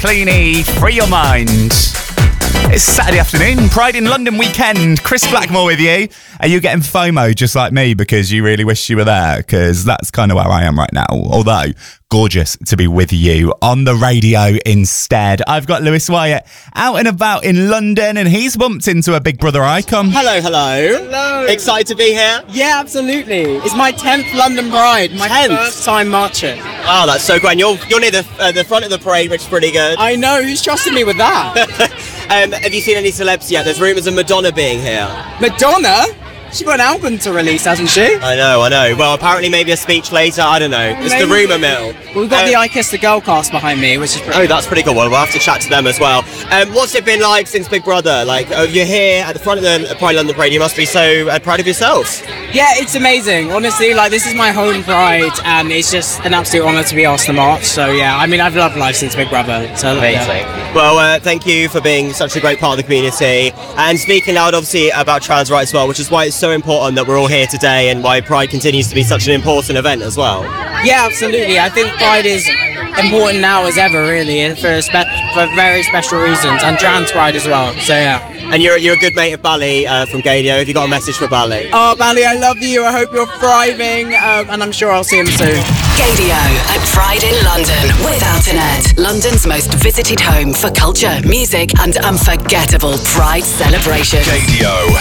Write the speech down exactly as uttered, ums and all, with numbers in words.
Cleany, Free Your Mind. It's Saturday afternoon, Pride in London weekend. Chris Blackmore with you. Are you getting FOMO just like me because you really wish you were there? Because that's kind of where I am right now. Although, gorgeous to be with you on the radio instead. I've got Lewis Wyatt out and about in London, and he's bumped into a Big Brother icon. Hello, hello. Hello. Excited to be here? Yeah, absolutely. It's my tenth London Pride, my tenth? first time marching. Oh, that's so great. And you're, you're near the, uh, the front of the parade, which is pretty good. I know, who's trusting me with that? um, have you seen any celebs yet? There's rumours of Madonna being here. Madonna? She's got an album to release, hasn't she? I know, I know. Well, apparently maybe a speech later, I don't know. It's the Maybe. rumour mill. Well, we've got Um, the I Kiss the Girl cast behind me, which is pretty Oh, that's pretty cool. Well, we'll have to chat to them as well. Um, what's it been like since Big Brother? Like, uh, you're here at the front of the Pride London Parade. You must be so uh, proud of yourselves. Yeah, it's amazing. Honestly, like, this is my home Pride, and it's just an absolute honour to be asked to march. So, yeah, I mean, I've loved life since Big Brother. So, yeah. Well, uh, thank you for being such a great part of the community and speaking out, obviously, about trans rights as well, which is why it's so important that we're all here today and why Pride continues to be such an important event as well. Yeah, absolutely. I think Pride is important now as ever, really, and for, spe- for very special reasons, and trans Pride as well. So, yeah. And you're you're a good mate of Bally uh, from Gadio. Have you got a message for Bally? Oh, Bally, I love you. I hope you're thriving, um, and I'm sure I'll see him soon. Gadio at Pride in London with Alternet, London's most visited home for culture, music, and unforgettable Pride celebration. Gadio.